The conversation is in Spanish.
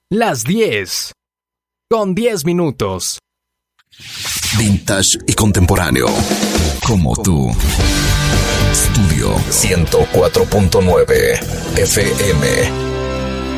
Las 10. Con 10 minutos. Vintage y contemporáneo. Como tú. Estudio 104.9 FM.